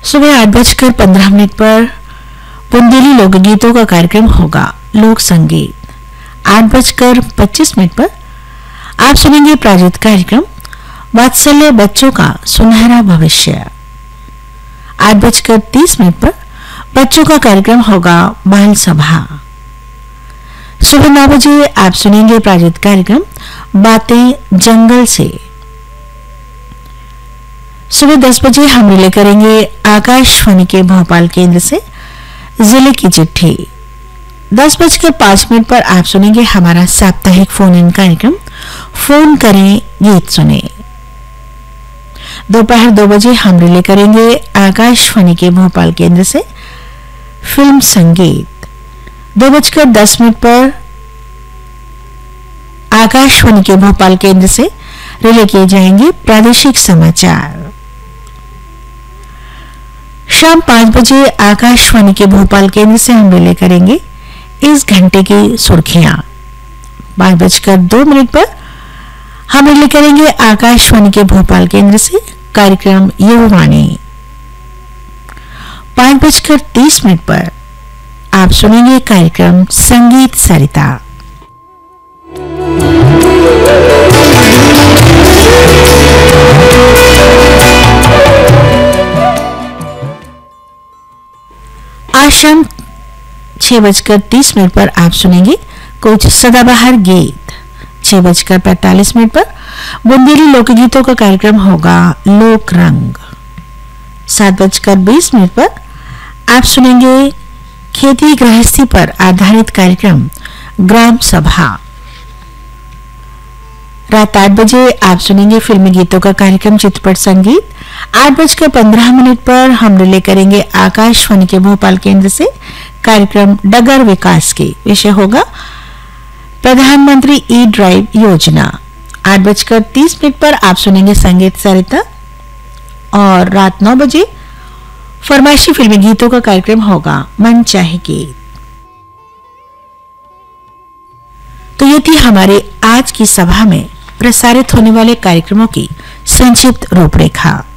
सुबह 8:15 पर बुंदेली लोकगीतों का कार्यक्रम होगा लोक संगीत। 8:25 पर आप सुनेंगे प्रायोजित कार्यक्रम वात्सल्य बच्चों का सुनहरा भविष्य। 8:30 पर बच्चों का कार्यक्रम होगा बाल सभा। सुबह 9 बजे आप सुनेंगे प्रायोजित कार्यक्रम बातें जंगल से। सुबह 10 बजे हम रिले करेंगे आकाशवाणी के भोपाल केंद्र से जिले की चिट्ठी। 10:05 पर आप सुनेंगे हमारा साप्ताहिक फोन इन कार्यक्रम फोन करें गीत सुने। दोपहर 2 बजे हम रिले करेंगे आकाशवाणी के भोपाल केंद्र से फिल्म संगीत। 2:10 पर आकाशवाणी के भोपाल केंद्र से रिले किए जाएंगे प्रादेशिक समाचार। शाम 5 बजे आकाशवाणी के भोपाल केंद्र से हम रिले करेंगे इस घंटे की सुर्खियां। 5:02 पर हम रिले करेंगे आकाशवाणी के भोपाल केंद्र से कार्यक्रम युववाणी। 5:30 पर आप सुनेंगे कार्यक्रम संगीत सरिता। आज शाम 6:30 पर आप सुनेंगे कुछ सदाबहार गीत। 6:45 पर बुंदेली लोकगीतों का कार्यक्रम होगा लोक रंग। 7:20 पर आप सुनेंगे खेती गृहस्थी पर आधारित कार्यक्रम ग्राम सभा। रात 8 बजे आप सुनेंगे फिल्मी गीतों का कार्यक्रम चित्रपट संगीत। 8:15 पर हम रिले करेंगे आकाशवाणी के भोपाल केंद्र से कार्यक्रम डगर विकास के विषय होगा प्रधानमंत्री ई ड्राइव योजना। 8:30 पर आप सुनेंगे संगीत सरिता और रात 9 बजे फरमाइशी फिल्मी गीतों का कार्यक्रम होगा मन चाहे गीत। तो ये थी हमारे आज की सभा में प्रसारित होने वाले कार्यक्रमों की संक्षिप्त रूपरेखा।